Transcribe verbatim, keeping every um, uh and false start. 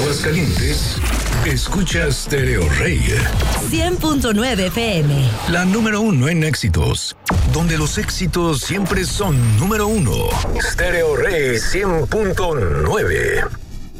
Aguascalientes, escucha Stereo Rey. cien punto nueve F M. La número uno en éxitos. Donde los éxitos siempre son número uno. Stereo Rey cien punto nueve.